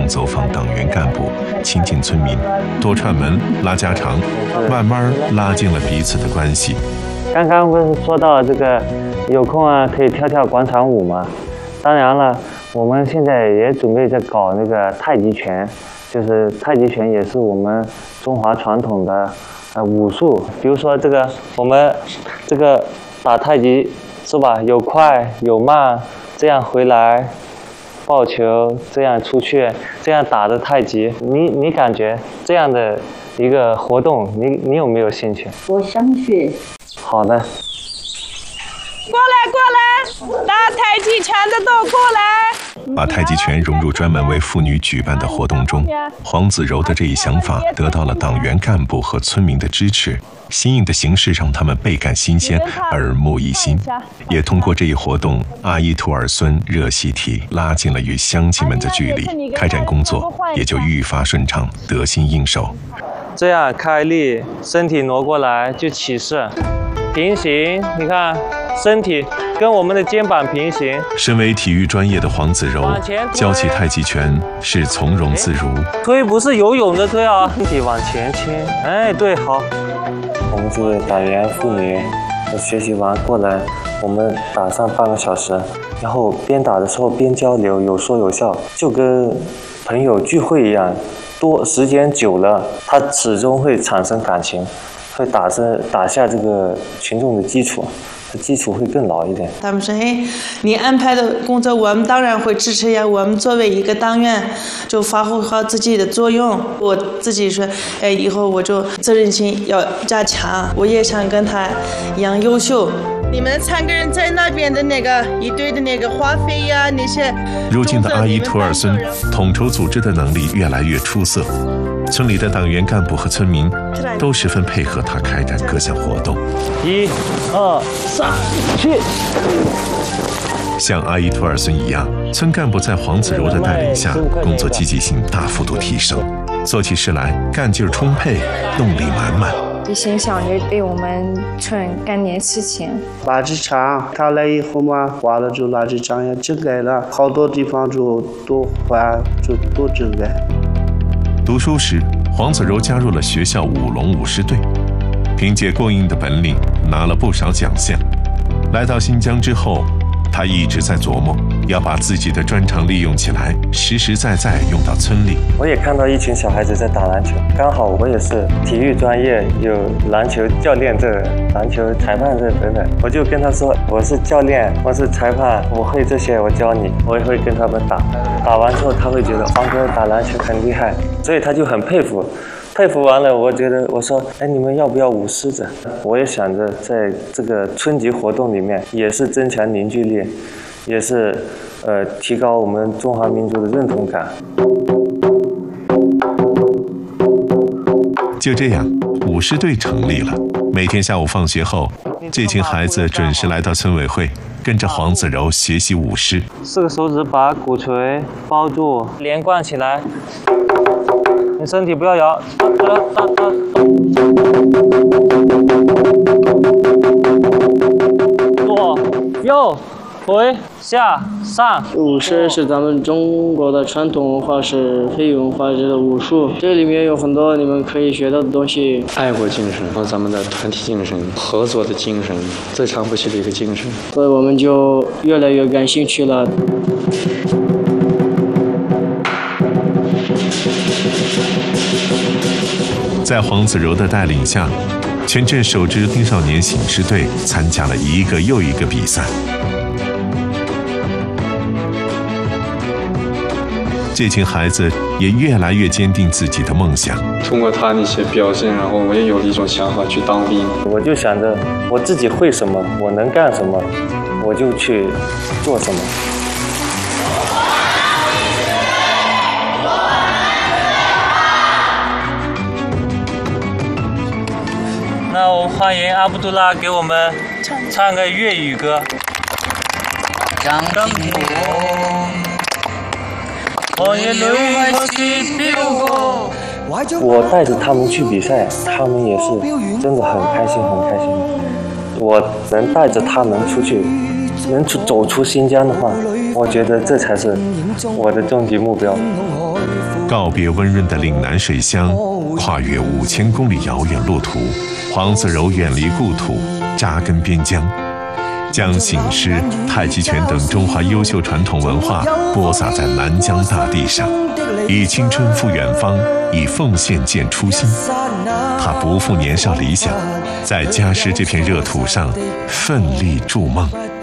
走访党员干部，亲近村民，多串门拉家常，慢慢拉近了彼此的关系。 刚刚不是说到这个有空啊可以跳跳广场舞嘛？当然了，我们现在也准备在搞那个太极拳，就是太极拳也是我们中华传统的武术。比如说这个我们这个打太极是吧？有快有慢，这样回来抱球，这样出去，这样打的太极，你感觉这样的一个活动，你有没有兴趣？ 我想学。 好的。 过来，打太极拳的都过来！ 把太极拳融入专门为妇女举办的活动中，黄子柔的这一想法得到了党员干部和村民的支持。新颖的形式让他们倍感新鲜，耳目一新。也通过这一活动，阿依图尔孙热西提拉近了与乡亲们的距离，开展工作也就愈发顺畅，得心应手。 这样开力，身体挪过来就起势，平行，你看。身体跟我们的肩膀平行。 身为体育专业的黄子柔，教起太极拳是从容自如。 推不是游泳的推啊，身体往前倾。哎，对，好。我们这个党员妇女学习完过来，我们打上半个小时，然后边打的时候边交流，有说有笑，就跟朋友聚会一样。时间久了，它始终会产生感情，会打下这个群众的基础。基础会更牢一点。 他们说：“嘿，你安排的工作，我们当然会支持呀。我们作为一个党员，就发挥好自己的作用。我自己说，哎，以后我就责任心要加强。我也想跟他一样优秀。你们3个人在那边的那个一堆的那个花费呀，那些。” 如今的阿依图尔孙统筹组织的能力越来越出色。村里的党员干部和村民都十分配合他开展各项活动。 1、2、3，去！ 像阿依图尔孙一样，村干部在黄子柔的带领下，工作积极性大幅度提升，做起事来干劲充沛，动力满满。 一心想着为我们村干点事情。 垃圾场他来以后嘛，挖了就垃圾场也整改了，好多地方就都换，就都整改。 读书时，黄子柔加入了学校舞龙舞狮队，凭借过硬的本领拿了不少奖项。来到新疆之后，他一直在琢磨要把自己的专长利用起来，实实在在用到村里。 我也看到一群小孩子在打篮球，刚好我也是体育专业，有篮球教练证、篮球裁判证等等，我就跟他说，我是教练，我是裁判，我会这些，我教你。我也会跟他们打，打完之后他会觉得黄哥打篮球很厉害，所以他就很佩服。佩服完了，我说，哎，你们要不要舞狮子？我也想着在这个村级活动里面，也是增强凝聚力，也是提高我们中华民族的认同感。 就这样，舞狮队成立了。每天下午放学后，这群孩子准时来到村委会，跟着黄子柔学习舞狮。4个手指把鼓槌包住，连贯起来。你身体不要摇，左右回下上。 舞狮是咱们中国的传统文化，是非物文化的武术，这里面有很多你们可以学到的东西。 爱国精神和咱们的团体精神、合作的精神，最长不息的一个精神。 所以我们就越来越感兴趣了。 在黄子柔的带领下，全镇首支青少年醒狮队参加了一个又一个比赛。这群孩子也越来越坚定自己的梦想。 通过他那些表现，然后我也有一种想法去当兵。 我就想着我自己会什么，我能干什么，我就去做什么。那我们欢迎阿卜杜拉给我们唱个粤语歌。张平我带着他们去比赛，他们也是真的很开心，很开心。我能带着他们出去， 能走出新疆的话，我觉得这才是我的终极目标。 告别温润的岭南水乡，跨越5000公里遥远路途，黄子柔远离故土，扎根边疆，将醒狮、太极拳等中华优秀传统文化播撒在南疆大地上，以青春赴远方，以奉献见初心。他不负年少理想，在家师这片热土上奋力筑梦。